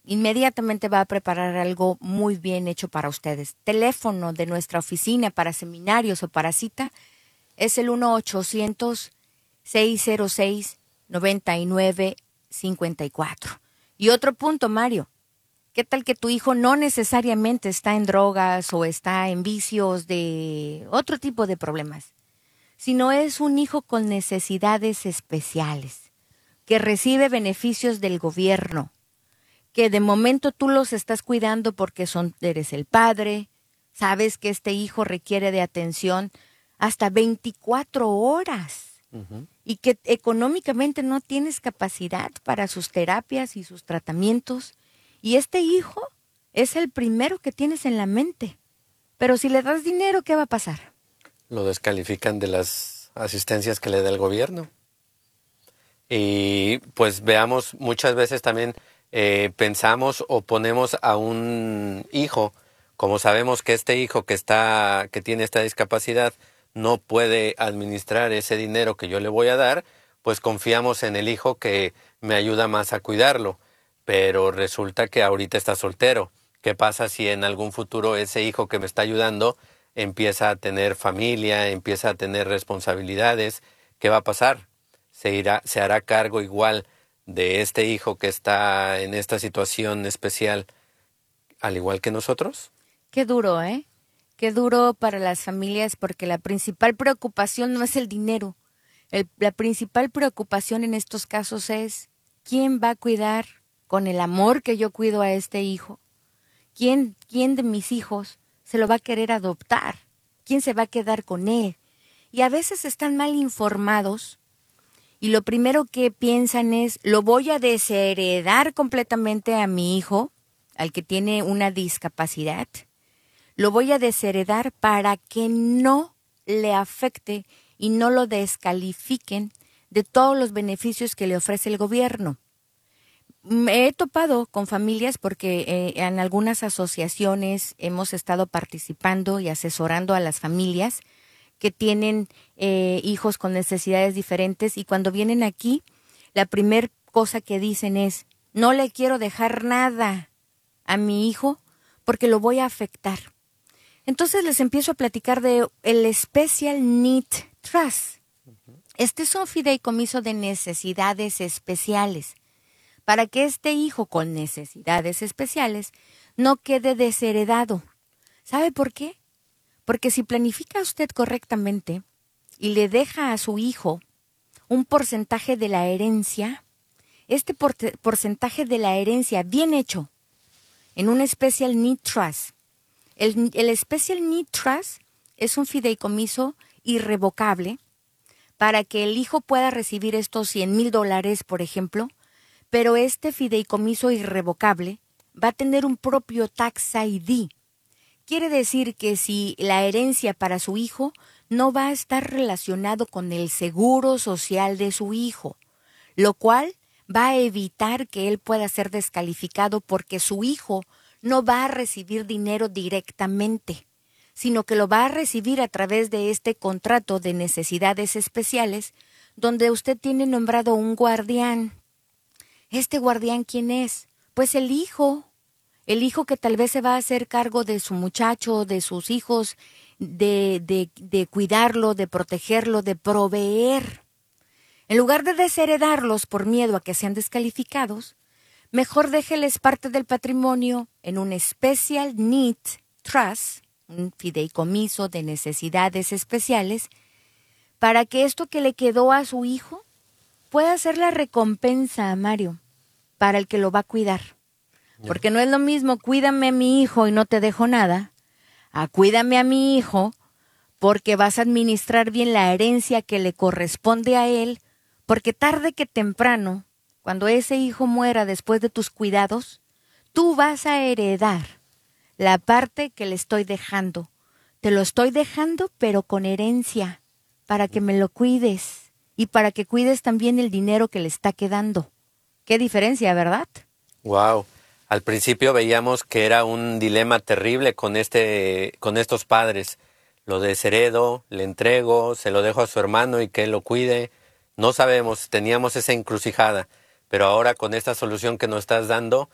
inmediatamente va a preparar algo muy bien hecho para ustedes. Teléfono de nuestra oficina para seminarios o para cita es el 1-800-606-9954. Y otro punto, Mario. ¿Qué tal que tu hijo no necesariamente está en drogas o está en vicios de otro tipo de problemas, sino es un hijo con necesidades especiales, que recibe beneficios del gobierno, que de momento tú los estás cuidando porque eres el padre, sabes que este hijo requiere de atención hasta 24 horas y que económicamente no tienes capacidad para sus terapias y sus tratamientos, y este hijo es el primero que tienes en la mente. Pero si le das dinero, ¿qué va a pasar? Lo descalifican de las asistencias que le da el gobierno. Y pues veamos, muchas veces también pensamos o ponemos a un hijo, como sabemos que este hijo que tiene esta discapacidad no puede administrar ese dinero que yo le voy a dar, pues confiamos en el hijo que me ayuda más a cuidarlo. Pero resulta que ahorita está soltero. ¿Qué pasa si en algún futuro ese hijo que me está ayudando empieza a tener familia, empieza a tener responsabilidades? ¿Qué va a pasar? ¿Se hará cargo igual de este hijo que está en esta situación especial, al igual que nosotros? Qué duro, ¿eh? Qué duro para las familias, porque la principal preocupación no es el dinero. La principal preocupación en estos casos es ¿quién va a cuidar con el amor que yo cuido a este hijo? ¿Quién de mis hijos se lo va a querer adoptar? ¿Quién se va a quedar con él? Y a veces están mal informados y lo primero que piensan es, lo voy a desheredar completamente a mi hijo, al que tiene una discapacidad. Lo voy a desheredar para que no le afecte y no lo descalifiquen de todos los beneficios que le ofrece el gobierno. Me he topado con familias porque en algunas asociaciones hemos estado participando y asesorando a las familias que tienen hijos con necesidades diferentes, y cuando vienen aquí, la primer cosa que dicen es, no le quiero dejar nada a mi hijo porque lo voy a afectar. Entonces les empiezo a platicar de el Special Needs Trust. Este es un fideicomiso de necesidades especiales, para que este hijo con necesidades especiales no quede desheredado. ¿Sabe por qué? Porque si planifica usted correctamente y le deja a su hijo un porcentaje de la herencia, este porcentaje de la herencia bien hecho en un Special Need Trust. El Special Need Trust es un fideicomiso irrevocable para que el hijo pueda recibir estos $100,000, por ejemplo, pero este fideicomiso irrevocable va a tener un propio tax ID. Quiere decir que si la herencia para su hijo no va a estar relacionado con el seguro social de su hijo, lo cual va a evitar que él pueda ser descalificado porque su hijo no va a recibir dinero directamente, sino que lo va a recibir a través de este contrato de necesidades especiales, donde usted tiene nombrado un guardián. ¿Este guardián quién es? Pues el hijo que tal vez se va a hacer cargo de su muchacho, de sus hijos, de cuidarlo, de protegerlo, de proveer. En lugar de desheredarlos por miedo a que sean descalificados, mejor déjeles parte del patrimonio en un Special Needs Trust, un fideicomiso de necesidades especiales, para que esto que le quedó a su hijo pueda ser la recompensa, Mario, para el que lo va a cuidar. Porque no es lo mismo cuídame a mi hijo y no te dejo nada, a cuídame a mi hijo porque vas a administrar bien la herencia que le corresponde a él, porque tarde que temprano, cuando ese hijo muera después de tus cuidados, tú vas a heredar la parte que le estoy dejando. Te lo estoy dejando, pero con herencia, para que me lo cuides y para que cuides también el dinero que le está quedando. Qué diferencia, ¿verdad? Wow. Al principio veíamos que era un dilema terrible con estos padres. Lo desheredo, le entrego, se lo dejo a su hermano y que él lo cuide. No sabemos, teníamos esa encrucijada. Pero ahora con esta solución que nos estás dando,